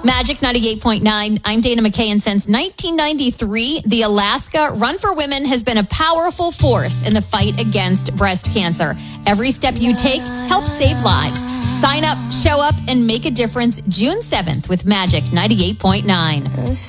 Magic 98.9. I'm Dana McKay, and since 1993, the Alaska Run for Women has been a powerful force in the fight against breast cancer. Every step you take helps save lives. Sign up, show up, and make a difference June 7th with Magic 98.9.